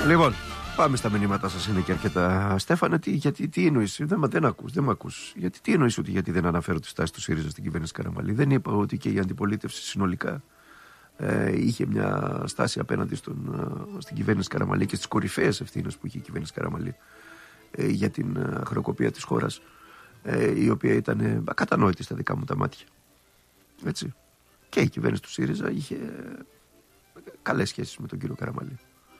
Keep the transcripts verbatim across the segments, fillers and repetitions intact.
Λοιπόν, πάμε στα μηνύματά σας, είναι και αρκετά. Στέφανε, τι, γιατί, τι εννοείς, δεν, δεν ακούς, δεν μ' ακούς. Γιατί, τι εννοείς ότι γιατί δεν αναφέρω τη στάση του ΣΥΡΙΖΑ στην κυβέρνηση Καραμανλή? Δεν είπα ότι και η αντιπολίτευση συνολικά ε, είχε μια στάση απέναντι στον, ε, στην κυβέρνηση Καραμανλή και στις κορυφαίες ευθύνες που είχε η κυβέρνηση Καραμανλή ε, για την ε, χρεοκοπία της χώρας, ε, η οποία ήταν ε, ακατανόητη στα δικά μου τα μάτια. Έτσι. Και η κυβέρνηση του ΣΥΡΙΖΑ είχε ε, καλές σχέσεις με τον κύριο Καραμανλή.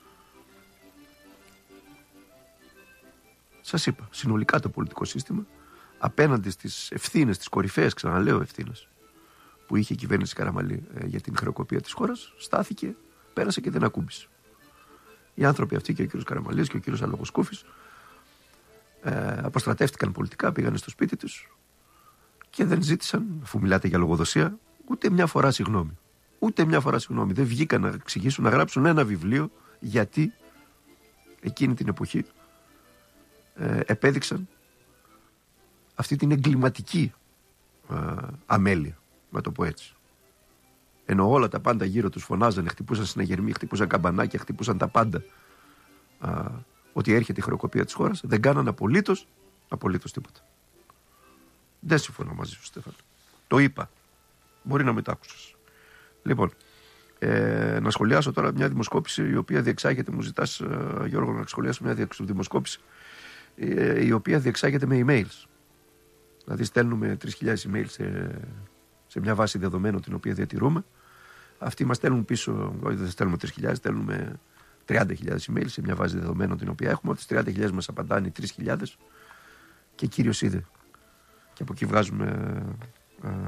Σας είπα, συνολικά το πολιτικό σύστημα απέναντι στις ευθύνες, τις κορυφαίες, ξαναλέω ευθύνες, που είχε η κυβέρνηση Καραμανλή ε, για την χρεοκοπία της χώρας, στάθηκε, πέρασε και δεν ακούμπησε. Οι άνθρωποι αυτοί και ο κύριος Καραμανλής και ο κύριος Αλογοσκούφης ε, αποστρατεύτηκαν πολιτικά, πήγανε στο σπίτι τους και δεν ζήτησαν, αφού μιλάτε για λογοδοσία, ούτε μια φορά συγγνώμη. Ούτε μια φορά συγγνώμη. Δεν βγήκαν να εξηγήσουν, να γράψουν ένα βιβλίο γιατί εκείνη την εποχή Ε, επέδειξαν αυτή την εγκληματική ε, αμέλεια, να το πω έτσι. Ενώ όλα τα πάντα γύρω τους φωνάζανε, χτυπούσαν συναγερμοί, χτυπούσαν καμπανάκια, χτυπούσαν τα πάντα, ε, ότι έρχεται η χρεοκοπία της χώρας, δεν κάνανε απολύτως, απολύτως τίποτα. Δεν συμφωνώ μαζί σου, Στέφανο. Το είπα. Μπορεί να μην το άκουσες. Λοιπόν, ε, να σχολιάσω τώρα μια δημοσκόπηση η οποία διεξάγεται, μου ζητάς ε, Γιώργο να σχολιάσω μια δημοσκόπηση η οποία διεξάγεται με emails. Δηλαδή στέλνουμε τρεις χιλιάδες emails σε, σε μια βάση δεδομένων την οποία διατηρούμε. Αυτοί μας στέλνουν πίσω, όχι δεν στέλνουμε τρεις χιλιάδες, στέλνουμε τριάντα χιλιάδες emails σε μια βάση δεδομένων την οποία έχουμε. Από τις τριάντα χιλιάδες μας απαντάνε τρεις χιλιάδες και κύριος είδε. Και από εκεί βγάζουμε α, α,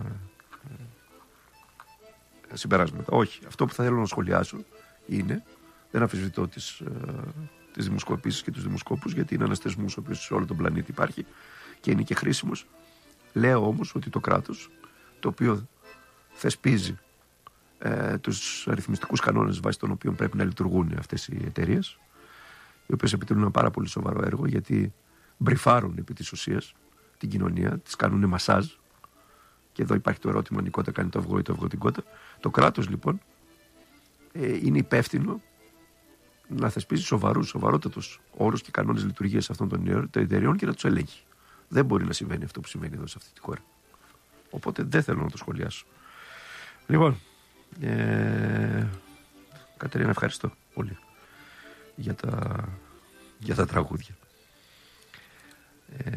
α, συμπεράσματα. Όχι, αυτό που θα θέλω να σχολιάσω είναι, δεν αμφισβητώ τις τις δημοσκοπήσεις και τους δημοσκόπους, γιατί είναι ένας θεσμός ο οποίος σε όλο τον πλανήτη υπάρχει και είναι και χρήσιμος. Λέω όμως ότι το κράτος, το οποίο θεσπίζει ε, τους αριθμιστικούς κανόνες βάσει των οποίων πρέπει να λειτουργούν αυτές οι εταιρείες, οι οποίες επιτελούν ένα πάρα πολύ σοβαρό έργο, γιατί μπριφάρουν επί της ουσίας την κοινωνία, τις κάνουν μασάζ, και εδώ υπάρχει το ερώτημα αν η κότα κάνει το αυγό ή το αυγό την κότα. Το κράτος λοιπόν ε, είναι υπεύθυνο να θεσπίζει σοβαρούς, σοβαρότατους όρους και κανόνες λειτουργίας αυτών των εταιρεών και να τους ελέγχει. Δεν μπορεί να συμβαίνει αυτό που συμβαίνει εδώ σε αυτή τη χώρα. Οπότε δεν θέλω να το σχολιάσω. Λοιπόν, ε, Κατερίνα, ευχαριστώ πολύ για τα, για τα τραγούδια. Ε,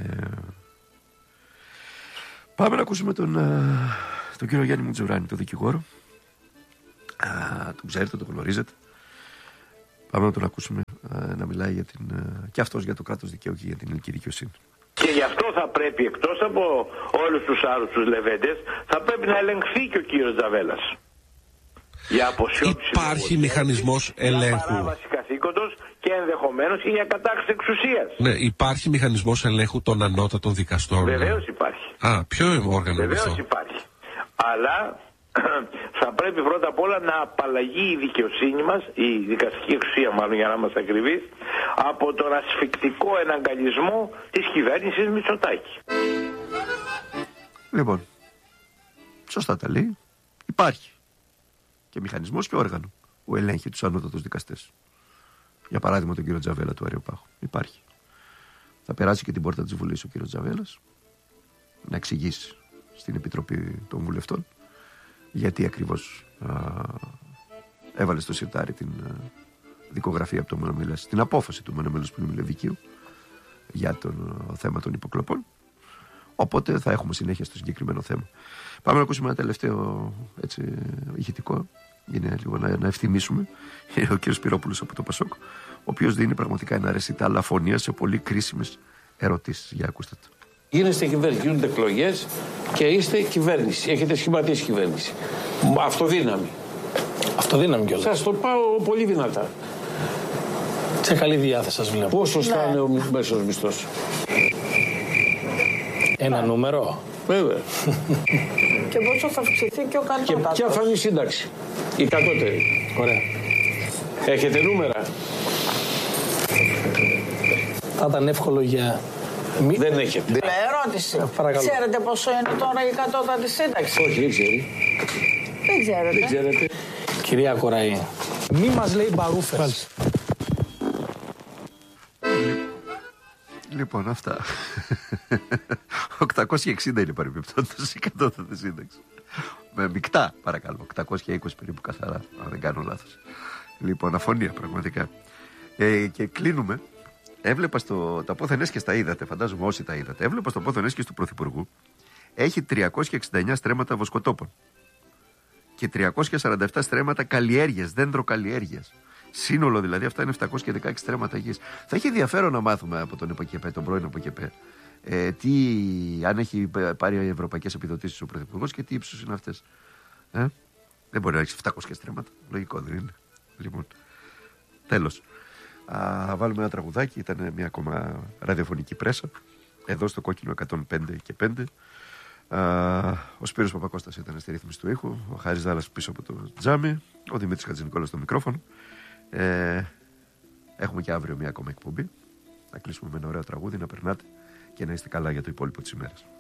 πάμε να ακούσουμε τον, τον κύριο Γιάννη Μουτζουράνη, τον δικηγόρο. Α, τον ξέρετε, τον γνωρίζετε. Πάμε να τον ακούσουμε α, να μιλάει για την, α, και αυτός για το κράτος δικαίου και για την ελληνική δικαιοσύνη. Και γι' αυτό θα πρέπει, εκτός από όλους τους άλλους τους λεβέντες, θα πρέπει να ελεγχθεί και ο κύριος Τζαβέλας. Για αποσιώψη. Υπάρχει μηχανισμός ελέγχου. Για παράβαση καθήκοντος και ενδεχομένως και για κατάχρηση εξουσίας. Ναι, υπάρχει μηχανισμός ελέγχου των ανώτατων δικαστών. Βεβαίως υπάρχει. Α, ποιο όργανο είναι αυτό? Βεβαίως υπάρχει. Αλλά θα πρέπει πρώτα απ' όλα να απαλλαγεί η δικαιοσύνη μας, η δικαστική εξουσία μάλλον για να είμαστε ακριβείς, από τον ασφικτικό εναγκαλισμό της κυβέρνησης Μητσοτάκη. Λοιπόν, σωστά τα λέει. Υπάρχει και μηχανισμός και όργανο που ελέγχει τους ανώτατους δικαστές. Για παράδειγμα τον κύριο Τζαβέλα του Αεριοπάγου. Υπάρχει. Θα περάσει και την πόρτα της Βουλής ο κύριος Τζαβέλας να εξηγήσει στην Επιτροπή των Βουλευτών γιατί ακριβώς α, έβαλε στο σιρτάρι την α, δικογραφία από το Μονομέλας, την απόφαση του Μονομέλους Ποινικικού για το α, θέμα των υποκλοπών. Οπότε θα έχουμε συνέχεια στο συγκεκριμένο θέμα. Πάμε να ακούσουμε ένα τελευταίο έτσι, ηχητικό, είναι λίγο να, να ευθυμίσουμε. Ο κ. Σπυρόπουλος από το Πασόκ, ο οποίος δίνει πραγματικά ένα ρεσιτάλ αφωνίας σε πολύ κρίσιμες ερωτήσεις. Για ακούστε το. Γίνεστε κυβέρνηση, γίνονται εκλογές και είστε κυβέρνηση. Έχετε σχηματίσει κυβέρνηση. Αυτοδύναμη. Αυτοδύναμη κιόλας. Σας το πάω πολύ δυνατά. Σε καλή διάθεση σας βλέπω. Πόσο στάνε ο μέσος μισθός? Ένα νούμερο. Βέβαια. Και πόσο θα αυξηθεί και ο κατώτατος. Και ποια θα είναι η σύνταξη? Η κατώτερη. Ωραία. Έχετε νούμερα? Θα ήταν εύκολο για... Μη... Δεν έχετε. Λε, ερώτηση. Παρακαλώ. Ξέρετε πόσο είναι τώρα η κατώτατη σύνταξη? Όχι, δεν ξέρει. Δεν ξέρετε. Δεν ξέρετε. Κυρία Κοραή, μη μας λέει μπαρούφες. Λοιπόν, αυτά. οκτακόσια εξήντα είναι παρεμπιπτόντως η κατώτατη σύνταξη. Με μεικτά, παρακαλώ. οκτακόσια είκοσι περίπου καθαρά, αν δεν κάνω λάθος. Λοιπόν, αφωνία πραγματικά. Ε, και κλείνουμε. Έβλεπα στο. Τα πόθεν έσχες τα είδατε, φαντάζομαι όσοι τα είδατε. Έβλεπα στο πόθεν έσχες του Πρωθυπουργού. Έχει τριακόσια εξήντα εννέα στρέμματα βοσκοτόπων. Και τριακόσια σαράντα επτά στρέμματα καλλιέργειας, δέντροκαλλιέργειας. Σύνολο δηλαδή αυτά είναι επτακόσια δεκαέξι στρέμματα γης. Θα έχει ενδιαφέρον να μάθουμε από τον ΕΠΟΚΕΠΕ, τον πρώην ΕΠΟΚΕΠΕ, ε, τι, αν έχει πάρει ευρωπαϊκές επιδοτήσεις ο Πρωθυπουργός και τι ύψος είναι αυτές. Ε? Δεν μπορεί να έχει επτακόσια στρέμματα. Λογικό δεν είναι. Λοιπόν, τέλος. Θα βάλουμε ένα τραγουδάκι. Ήταν μια ακόμα ραδιοφωνική πρέσα. Εδώ στο κόκκινο εκατόν πέντε και πέντε. Α, ο Σπύρος Παπακώστας ήταν στη ρύθμιση του ήχου. Ο Χάρης Δάλλας πίσω από το τζάμι. Ο Δημήτρης Χατζηνικόλας στο μικρόφωνο. Ε, έχουμε και αύριο μια ακόμα εκπομπή. Να κλείσουμε με ένα ωραίο τραγούδι, να περνάτε και να είστε καλά για το υπόλοιπο της ημέρας.